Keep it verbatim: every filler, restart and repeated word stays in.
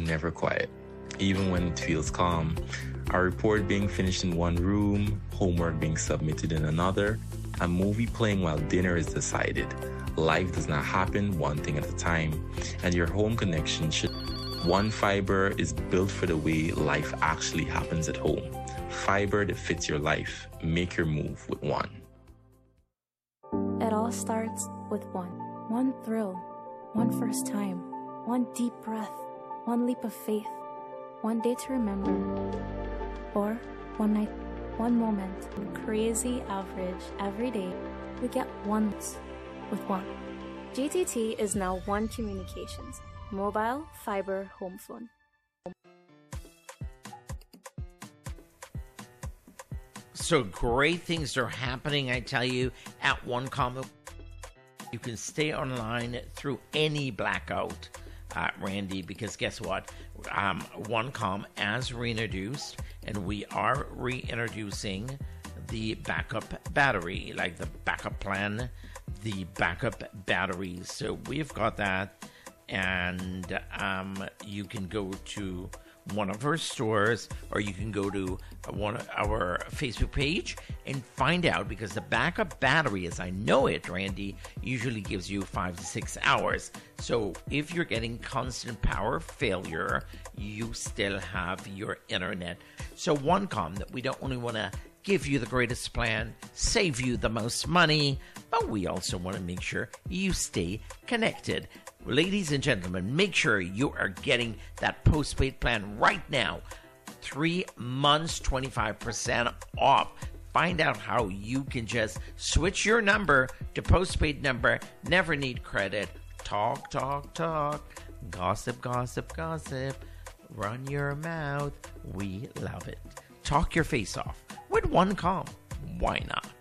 never quiet. Even when it feels calm, a report being finished in one room, homework being submitted in another, a movie playing while dinner is decided. Life does not happen one thing at a time, and your home connection should. One Fiber is built for the way life actually happens at home. Fiber that fits your life. Make your move with One. It all starts with one. One thrill, one first time, one deep breath, one leap of faith, one day to remember, or one night, one moment. Crazy average every day, we get once with One. G T T is now One Communications, mobile, fiber, home phone. So great things are happening, I tell you, at OneCom. You can stay online through any blackout, uh, Randy, because guess what? Um, OneCom has reintroduced, and we are reintroducing the backup battery, like the backup plan, the backup batteries. So we've got that, and um, you can go to one of our stores, or you can go to one of our Facebook page and find out, because the backup battery, as I know it, Randy, usually gives you five to six hours. So if you're getting constant power failure, you still have your internet. So OneCom, that we don't only want to give you the greatest plan, save you the most money, but we also want to make sure you stay connected. Ladies and gentlemen, make sure you are getting that postpaid plan right now. Three months, twenty-five percent off. Find out how you can just switch your number to postpaid number. Never need credit. Talk, talk, talk. Gossip, gossip, gossip. Run your mouth. We love it. Talk your face off with OneCom. Why not?